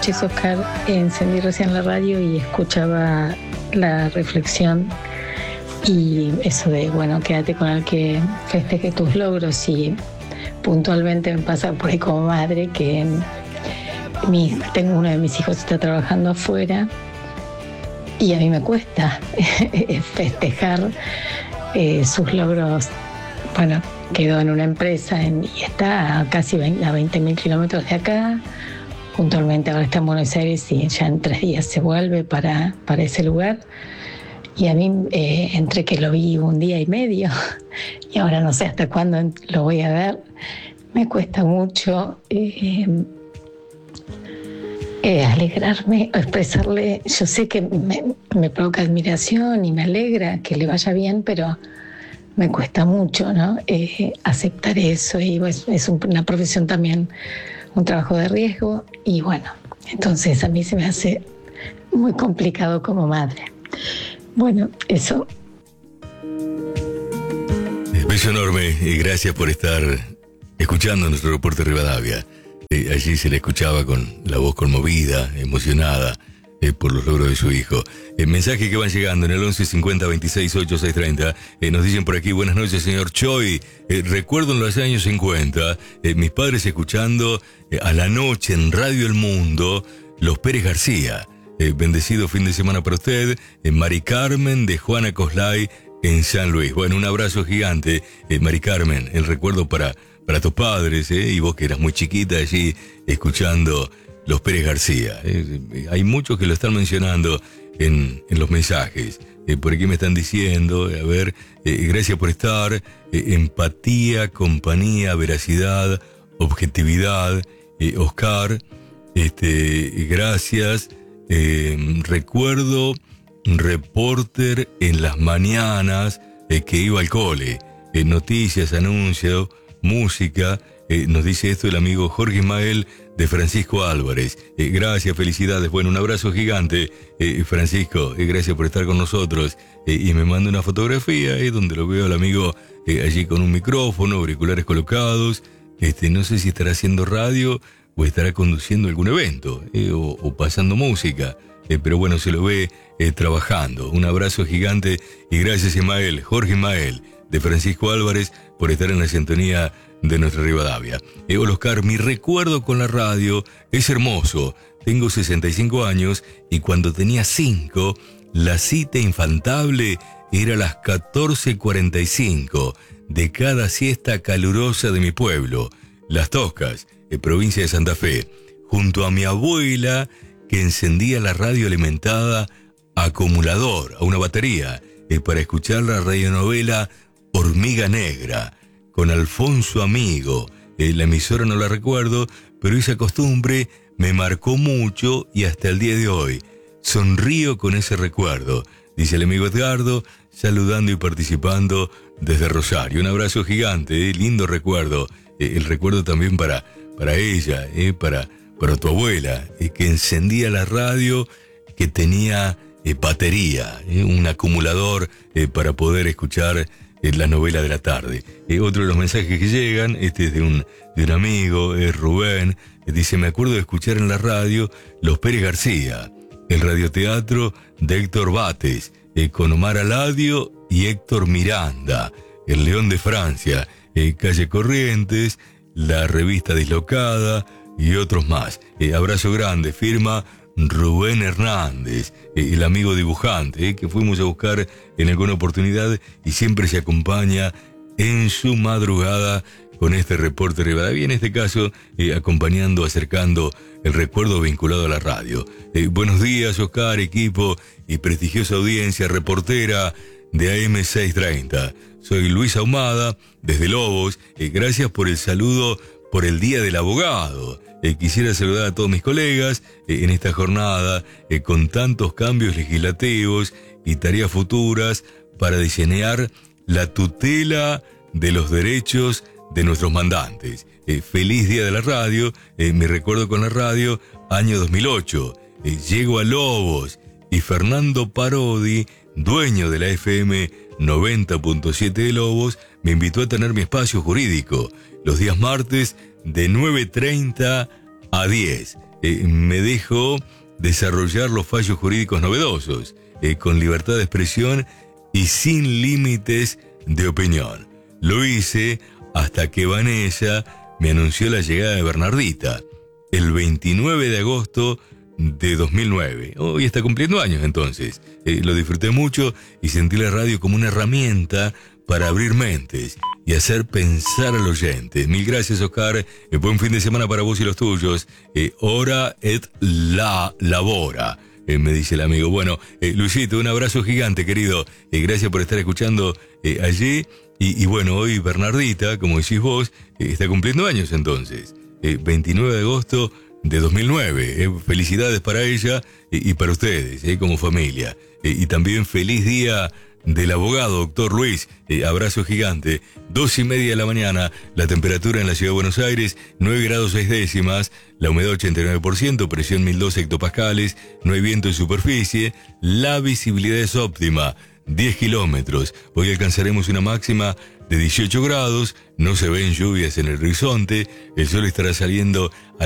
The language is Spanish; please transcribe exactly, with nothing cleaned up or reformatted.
noches, Oscar. Encendí recién la radio y escuchaba la reflexión y eso de, bueno, quédate con el que festeje tus logros, y puntualmente me pasa por ahí como madre que mi, tengo uno de mis hijos que está trabajando afuera y a mí me cuesta festejar eh, sus logros. Bueno, quedó en una empresa en, y está a casi veinte, a veinte mil kilómetros de acá. Puntualmente ahora está en Buenos Aires y ya en tres días se vuelve para, para ese lugar. Y a mí, eh, entre que lo vi un día y medio y ahora no sé hasta cuándo lo voy a ver, me cuesta mucho eh, eh, alegrarme, expresarle. Yo sé que me, me provoca admiración y me alegra que le vaya bien, pero me cuesta mucho, ¿no? Eh, aceptar eso, y es, es una profesión también, un trabajo de riesgo, y bueno, entonces a mí se me hace muy complicado como madre. Bueno, eso. Beso enorme y gracias por estar escuchando nuestro reporte Rivadavia. Eh, allí se le escuchaba con la voz conmovida, emocionada eh, por los logros de su hijo. El mensaje que van llegando en el once cincuenta veintiséis ocho seis treinta, eh, nos dicen por aquí: buenas noches, señor Choi. Eh, recuerdo en los años cincuenta, eh, mis padres escuchando eh, a la noche en Radio El Mundo, Los Pérez García. Eh, bendecido fin de semana para usted, eh, Mari Carmen de Juana Coslay en San Luis. Bueno, un abrazo gigante, eh, Mari Carmen, el recuerdo para, para tus padres, eh, y vos que eras muy chiquita allí escuchando Los Pérez García. Eh, hay muchos que lo están mencionando en, en los mensajes. Eh, por aquí me están diciendo, a ver, eh, gracias por estar, eh, empatía, compañía, veracidad, objetividad, eh, Oscar, este, gracias, eh, recuerdo, reporter en las mañanas eh, que iba al cole, eh, noticias, anuncios, música, eh, nos dice esto el amigo Jorge Ismael de Francisco Álvarez. Eh, gracias, felicidades. Bueno, un abrazo gigante, eh, Francisco. Eh, gracias por estar con nosotros. Eh, y me manda una fotografía eh, donde lo veo al amigo eh, allí con un micrófono, auriculares colocados. Este, no sé si estará haciendo radio o estará conduciendo algún evento eh, o, o pasando música. Eh, pero bueno, se lo ve eh, trabajando. Un abrazo gigante y gracias, Ismael, Jorge Ismael de Francisco Álvarez, por estar en la sintonía de nuestra Rivadavia. Eh, hola, Oscar, mi recuerdo con la radio es hermoso. Tengo sesenta y cinco años y cuando tenía cinco, la cita infaltable era a las catorce cuarenta y cinco de cada siesta calurosa de mi pueblo, Las Toscas, en provincia de Santa Fe, junto a mi abuela que encendía la radio alimentada a acumulador, a una batería, eh, para escuchar la radionovela Hormiga Negra, con Alfonso Amigo. Eh, la emisora no la recuerdo, pero esa costumbre me marcó mucho y hasta el día de hoy sonrío con ese recuerdo, dice el amigo Edgardo, saludando y participando desde Rosario. Un abrazo gigante, eh, lindo recuerdo, eh, el recuerdo también para, para ella, eh, para, para tu abuela, eh, que encendía la radio, que tenía eh, batería, eh, un acumulador eh, para poder escuchar en la novela de la tarde. Eh, otro de los mensajes que llegan, este es de un, de un amigo, es Rubén, eh, dice: me acuerdo de escuchar en la radio Los Pérez García, el radioteatro de Héctor Bates, eh, con Omar Aladio y Héctor Miranda, El León de Francia, eh, Calle Corrientes, la revista Dislocada y otros más. Eh, abrazo grande, firma Rubén Hernández, eh, el amigo dibujante, eh, que fuimos a buscar en alguna oportunidad y siempre se acompaña en su madrugada con este reporte Rivadavia, en este caso eh, acompañando, acercando el recuerdo vinculado a la radio. Eh, buenos días, Oscar, equipo y prestigiosa audiencia reportera de A M seiscientos treinta. Soy Luis Ahumada, desde Lobos. Eh, gracias por el saludo por el Día del Abogado. Eh, quisiera saludar a todos mis colegas eh, en esta jornada eh, con tantos cambios legislativos y tareas futuras para diseñar la tutela de los derechos de nuestros mandantes. Eh, feliz Día de la Radio, eh, me recuerdo con la radio, año dos mil ocho. Eh, llego a Lobos y Fernando Parodi, dueño de la F M noventa punto siete de Lobos, me invitó a tener mi espacio jurídico los días martes de nueve treinta a diez. eh, me dejo desarrollar los fallos jurídicos novedosos, eh, con libertad de expresión y sin límites de opinión. Lo hice hasta que Vanessa me anunció la llegada de Bernardita, el veintinueve de agosto de dos mil nueve. Hoy está cumpliendo años entonces. Eh, lo disfruté mucho y sentí la radio como una herramienta para abrir mentes y hacer pensar al oyente. Mil gracias, Oscar. Eh, buen fin de semana para vos y los tuyos. Eh, ora et la labora, eh, me dice el amigo. Bueno, eh, Luisito, un abrazo gigante, querido. Eh, gracias por estar escuchando eh, allí. Y, y bueno, hoy Bernardita, como decís vos, eh, está cumpliendo años entonces. Eh, veintinueve de agosto de dos mil nueve. Eh, felicidades para ella eh, y para ustedes, eh, como familia. Eh, y también feliz día del abogado, doctor Luis. Eh, abrazo gigante. Dos y media de la mañana, la temperatura en la ciudad de Buenos Aires, nueve grados seis décimas, la humedad ochenta y nueve por ciento, presión mil dos hectopascales, no hay viento en superficie, la visibilidad es óptima, diez kilómetros. Hoy alcanzaremos una máxima de dieciocho grados, no se ven lluvias en el horizonte, el sol estará saliendo a